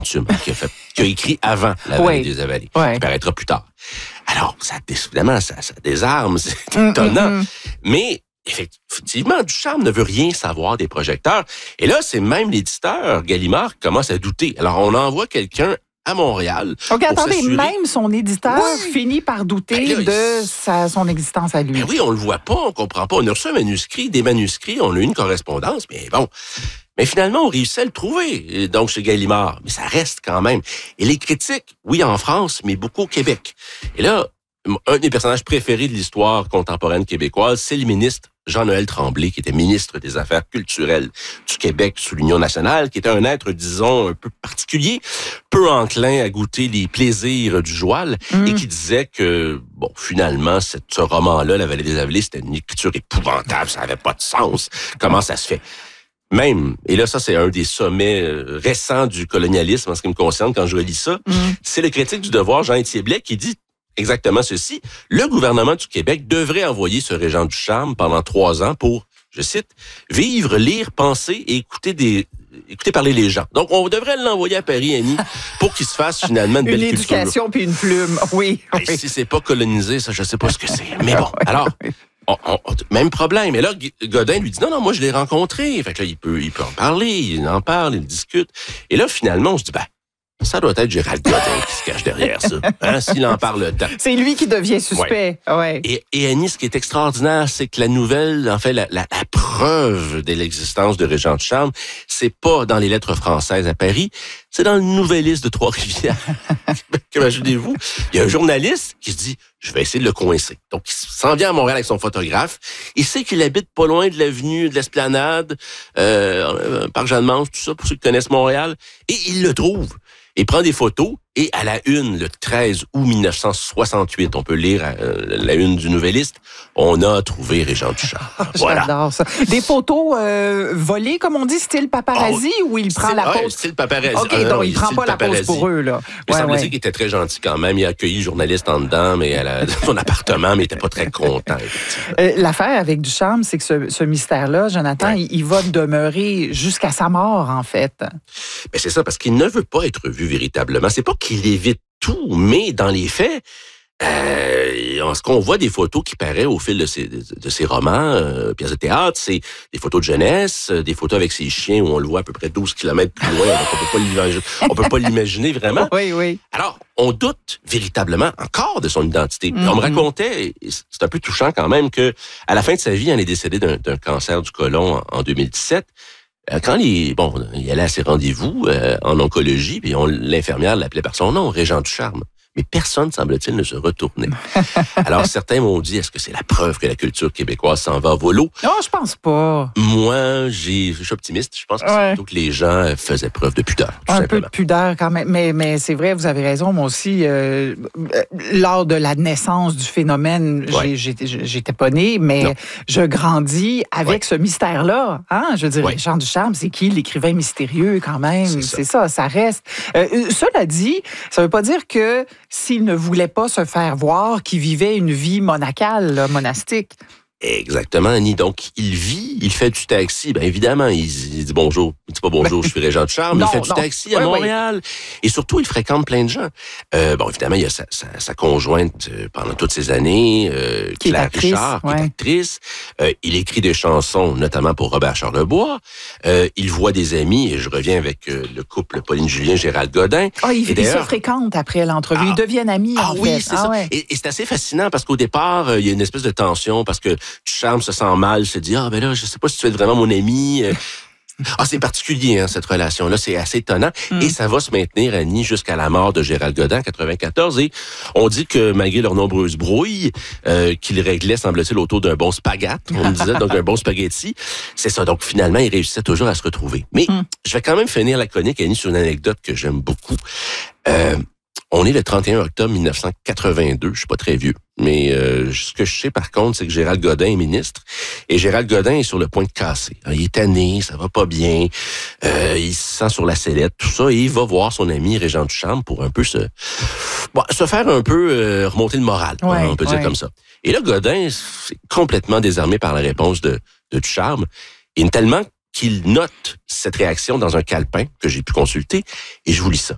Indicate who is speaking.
Speaker 1: qui a écrit avant La vallée des avalées, qui paraîtra plus tard. Alors, évidemment, ça désarme, c'est étonnant. Mais effectivement, Ducharme ne veut rien savoir des projecteurs. Et là, c'est même l'éditeur, Gallimard, qui commence à douter. Alors, on envoie quelqu'un à Montréal.
Speaker 2: OK, attendez, même son éditeur finit par douter de son existence à lui.
Speaker 1: Ben oui, on le voit pas, on comprend pas. On a reçu des manuscrits, on a eu une correspondance, mais bon. Mais finalement, on réussit à le trouver, donc chez Gallimard. Mais ça reste quand même. Et les critiques, oui, en France, mais beaucoup au Québec. Et là, un des personnages préférés de l'histoire contemporaine québécoise, c'est le ministre Jean-Noël Tremblay, qui était ministre des Affaires culturelles du Québec sous l'Union nationale, qui était un être, disons, un peu particulier, peu enclin à goûter les plaisirs du joual, et qui disait que, bon, finalement, ce roman-là, La vallée des avalées, c'était une écriture épouvantable, ça n'avait pas de sens. Comment ça se fait? Même, et là, ça, c'est un des sommets récents du colonialisme en ce qui me concerne quand je relis ça, c'est le critique du Devoir, Jean-Étienne Blais, qui dit exactement ceci. Le gouvernement du Québec devrait envoyer ce Régent Ducharme pendant 3 ans pour, je cite, vivre, lire, penser et écouter parler les gens. Donc, on devrait l'envoyer à Paris, Annie, pour qu'il se fasse finalement une belle culture.
Speaker 2: Une éducation puis une plume, oui.
Speaker 1: Si c'est pas colonisé, ça, je sais pas ce que c'est. Mais bon, alors... même problème. Et là, Godin lui dit, non, moi, je l'ai rencontré. Fait que là, il peut en parler, il en parle, il discute. Et là, finalement, on se dit, ça doit être Gérald Godin qui se cache derrière ça. S'il en parle tant.
Speaker 2: C'est lui qui devient suspect. Ouais.
Speaker 1: Et Annie, ce qui est extraordinaire, c'est que la nouvelle, en fait, la preuve de l'existence de Régent Ducharme, c'est pas dans les lettres françaises à Paris, c'est dans le Nouvelliste de Trois-Rivières. Imaginez-vous, il y a un journaliste qui se dit, je vais essayer de le coincer. Donc, il s'en vient à Montréal avec son photographe. Il sait qu'il habite pas loin de l'avenue de l'Esplanade, Parc Jeanne-Mance, tout ça, pour ceux qui connaissent Montréal. Et il le trouve. Il prend des photos et à la une, le 13 août 1968, on peut lire la une du Nouvelliste, on a trouvé Régent Ducharme. Voilà.
Speaker 2: J'adore ça. Des photos volées, comme on dit, style paparazzi, ou il prend la pose?
Speaker 1: Style paparazzi.
Speaker 2: OK, donc il prend pas la pose pour eux, là.
Speaker 1: Il semble-t-il qu'il était très gentil quand même. Il a accueilli le journaliste en dedans, mais dans son appartement, mais il était pas très content.
Speaker 2: L'affaire avec Ducharme, c'est que ce mystère-là, Jonathan, il va demeurer jusqu'à sa mort, en fait.
Speaker 1: Ben c'est ça, parce qu'il ne veut pas être vu véritablement. C'est pas qu'il évite tout, mais dans les faits, ce qu'on voit des photos qui paraissent au fil de ses romans, pièces de théâtre, c'est des photos de jeunesse, des photos avec ses chiens où on le voit à peu près 12 kilomètres plus loin. On peut pas l'imaginer vraiment.
Speaker 2: Oui.
Speaker 1: Alors, on doute véritablement encore de son identité. On me racontait, c'est un peu touchant quand même, que à la fin de sa vie, il est décédé d'un cancer du côlon en 2017. Quand il allait à ses rendez-vous en oncologie, puis l'infirmière l'appelait par son nom, Régent Ducharme. Mais personne, semble-t-il, ne se retournait. Alors, certains m'ont dit, est-ce que c'est la preuve que la culture québécoise s'en va à volo?
Speaker 2: Non, je pense pas.
Speaker 1: Moi, je suis optimiste. Je pense que c'est plutôt que les gens faisaient preuve de pudeur, tout simplement.
Speaker 2: Peu de pudeur quand même. Mais c'est vrai, vous avez raison. Moi aussi, lors de la naissance du phénomène, j'étais pas née, mais je grandis avec ce mystère-là. Je veux dire, Régent Ducharme, c'est qui l'écrivain mystérieux quand même? C'est ça reste. Cela dit, ça veut pas dire que s'il ne voulait pas se faire voir, qu'il vivait une vie monacale, là, monastique.
Speaker 1: Exactement, Annie. Donc, il fait du taxi. Bien évidemment, il dit bonjour. Il dit pas bonjour, je suis Régent Ducharme. Il fait du taxi à Montréal. Et surtout, il fréquente plein de gens. Évidemment, il y a sa conjointe pendant toutes ces années, Claire Richard, qui est actrice. Il écrit des chansons, notamment pour Robert Charlebois. Il voit des amis, et je reviens avec le couple Pauline Julien, Gérald Godin.
Speaker 2: Ils se fréquentent après l'entrevue. Ils deviennent amis, en fait.
Speaker 1: Oui, c'est ça. Ouais. Et c'est assez fascinant parce qu'au départ, il y a une espèce de tension parce que Ducharme se sent mal, se dit là, je sais pas si tu es vraiment mon ami. C'est particulier, cette relation-là. C'est assez étonnant. Et ça va se maintenir, Annie, jusqu'à la mort de Gérald Godin en 94. Et on dit que malgré leurs nombreuses brouilles, qu'ils réglaient, semble-t-il, autour d'un bon spaghette, on me disait, donc un bon spaghetti. C'est ça. Donc, finalement, ils réussissaient toujours à se retrouver. Mais je vais quand même finir la chronique, Annie, sur une anecdote que j'aime beaucoup. On est le 31 octobre 1982. Je suis pas très vieux. Mais ce que je sais, par contre, c'est que Gérald Godin est ministre. Et Gérald Godin est sur le point de casser. Il est tanné, ça va pas bien. Il se sent sur la sellette, tout ça. Et il va voir son ami Régent Ducharme pour un peu se faire un peu remonter le moral. On peut dire comme ça. Et là, Godin est complètement désarmé par la réponse de Ducharme. Et tellement qu'il note cette réaction dans un calepin que j'ai pu consulter. Et je vous lis ça.